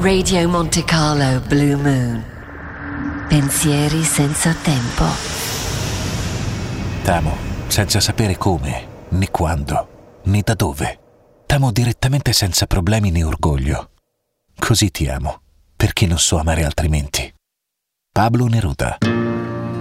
Radio Monte Carlo Blue Moon. Pensieri senza tempo. T'amo, senza sapere come, né quando, né da dove. T'amo direttamente senza problemi né orgoglio. Così ti amo, perché non so amare altrimenti. Pablo Neruda.